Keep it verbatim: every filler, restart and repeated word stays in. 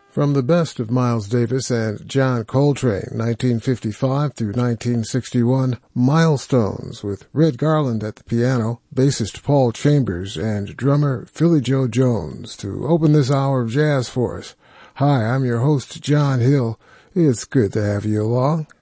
From the best of Miles Davis and John Coltrane, nineteen fifty-five through nineteen sixty-one, Milestones, with Red Garland at the piano, bassist Paul Chambers, and drummer Philly Joe Jones to open this hour of jazz for us. Hi, I'm your host, John Hill. It's good to have you along.